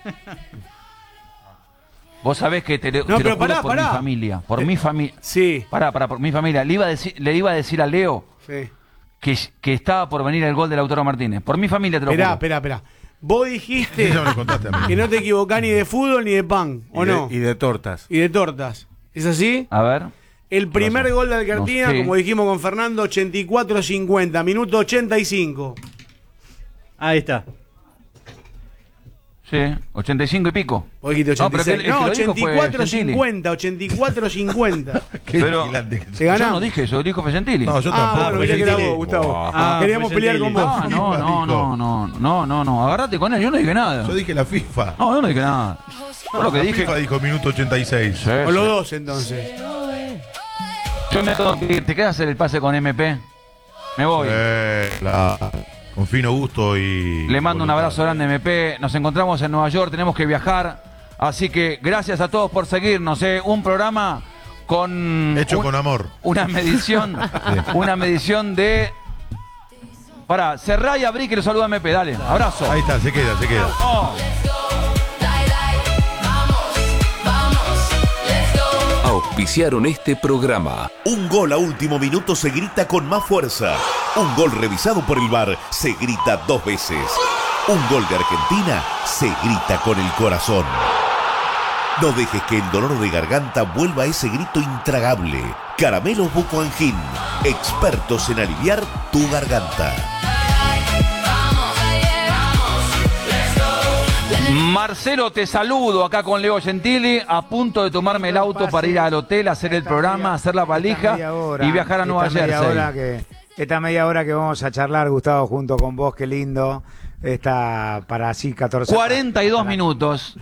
Vos sabés que te lo juro por mi familia. Por mi familia. Sí. Por mi familia. Le iba a decir a Leo que estaba por venir el gol de Lautaro Martínez. Por mi familia te lo juro. Esperá. Vos dijiste que no te equivocás ni de fútbol ni de pan, ¿o no? Y de tortas. Y de tortas. ¿Es así? A ver. El primer gol de Argentina, como dijimos con Fernando, 84-50, minuto 85. Ahí está. Sí, 85 y pico. O dijiste 86. No, 84-50. Pero se ganó. Yo no dije eso, dijo Fegentili. No, yo tampoco. Bueno, que era vos, Gustavo. Queríamos pelear con vos. No, agárrate con él, yo no dije nada. Yo dije la FIFA. No, yo no dije nada. Yo lo que dije. FIFA dijo minuto 86. Sí, con los dos, entonces. ¿Te quedas hacer el pase con MP? Me voy. Con fino gusto y... Le mando un abrazo grande, MP. Nos encontramos en Nueva York, tenemos que viajar. Así que gracias a todos por seguirnos. Un programa con... Hecho con amor. Una medición, una medición de... Pará, cerrá y abrí que lo saluda MP, dale. Abrazo. Ahí está, se queda. Oh. Auspiciaron este programa. Un gol a último minuto se grita con más fuerza. Un gol revisado por el VAR se grita 2 veces. Un gol de Argentina se grita con el corazón. No dejes que el dolor de garganta vuelva a ese grito intragable. Caramelos Bucoangin, expertos en aliviar tu garganta. Marcelo, te saludo acá con Leo Gentili, a punto de tomarme el auto para ir al hotel, hacer el programa, hacer la valija y viajar a Nueva Jersey. Esta media hora que vamos a charlar, Gustavo, junto con vos, qué lindo. Está para así 14... 42 minutos.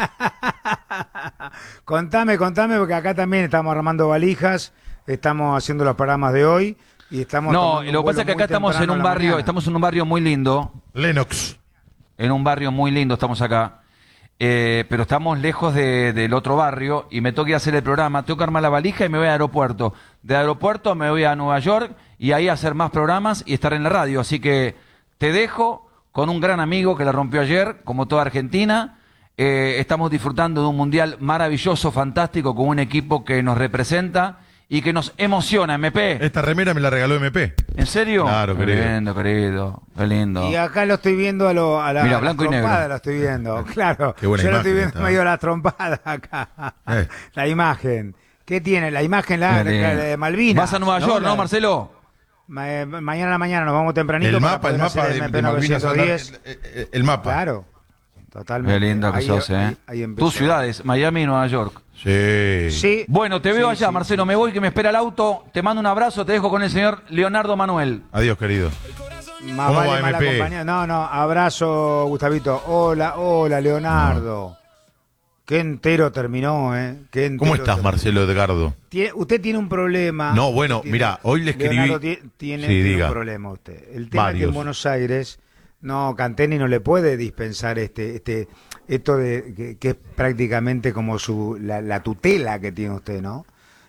Contame, porque acá también estamos armando valijas, estamos haciendo los programas de hoy y estamos... No, lo que pasa es que acá estamos en un barrio muy lindo. Lennox. En un barrio muy lindo estamos acá, pero estamos lejos del otro barrio y me toca ir a hacer el programa, tengo que armar la valija y me voy al aeropuerto. De aeropuerto me voy a Nueva York y ahí a hacer más programas y estar en la radio. Así que te dejo con un gran amigo que la rompió ayer, como toda Argentina. Estamos disfrutando de un mundial maravilloso, fantástico, con un equipo que nos representa y que nos emociona, MP. Esta remera me la regaló MP. ¿En serio? Claro, querido. Querido, qué lindo. Y acá lo estoy viendo a la Mira, blanco y negro. lo estoy viendo, claro. Qué buena yo imagen, lo estoy viendo está. medio a las trompadas acá. La imagen. ¿Qué tiene? La imagen la de Malvinas. Vas a Nueva York, ¿no, Marcelo? Mañana a la mañana nos vamos tempranito. El mapa de Malvinas. El mapa. Claro. Totalmente. Qué lindo que sos, Tus ciudades, Miami y Nueva York. Sí. Bueno, te veo allá, Marcelo. Me voy, que me espera el auto. Te mando un abrazo, te dejo con el señor Leonardo Manuel. Adiós, querido. Más ¿Cómo vale va, mala MP? compañía. No, abrazo, Gustavito. Hola, Leonardo. Qué entero terminó, Qué entero ¿Cómo estás, terminó. Marcelo Edgardo? Usted tiene un problema. No, bueno, mira, hoy le escribí... Leonardo tiene un problema usted. El tema es que en Buenos Aires, Canteni no le puede dispensar esto de que es prácticamente como la tutela que tiene usted, ¿no?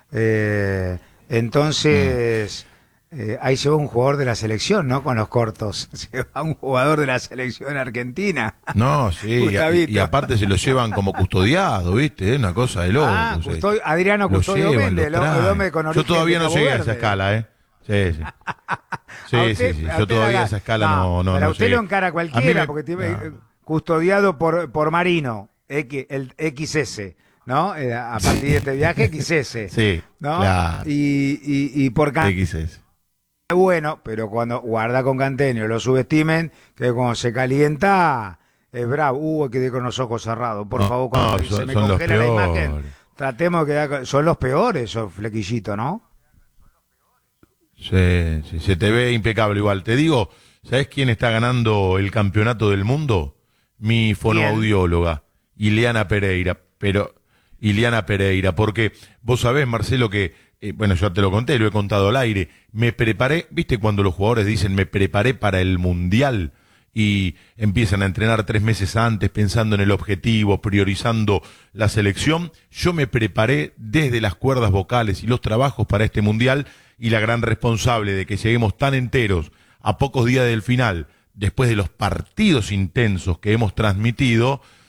Entonces, ahí se va un jugador de la selección, ¿no? Con los cortos. Se va un jugador de la selección argentina. No, sí, y aparte se lo llevan como custodiado, ¿viste? Es una cosa de loco. Adriano Custodio Méndez, el hombre con origen. Yo todavía no de llegué Cabo a esa Verde. escala, ¿eh? Sí. Sí. Yo todavía a esa escala no Pero usted llegué. lo encara cualquiera, porque tiene custodiado por Marino, el XS, ¿no? A partir de este viaje, XS. Sí, ¿no? claro. Y por XS. bueno, pero cuando guarda con Cantenio, lo subestimen, que cuando se calienta es bravo. Quedé con los ojos cerrados. Por favor, cuando se me son los congela la imagen, peores. tratemos de quedar son los peores esos flequillitos, ¿no? Sí, se te ve impecable igual. Te digo, ¿sabés quién está ganando el campeonato del mundo? Mi fonoaudióloga, Ileana Pereira. Ileana Pereira, porque vos sabés, Marcelo, que, bueno, yo te lo conté, lo he contado al aire, me preparé, ¿viste cuando los jugadores dicen me preparé para el Mundial? Y empiezan a entrenar 3 meses antes, pensando en el objetivo, priorizando la selección. Yo me preparé desde las cuerdas vocales y los trabajos para este Mundial, y la gran responsable de que lleguemos tan enteros a pocos días del final, después de los partidos intensos que hemos transmitido,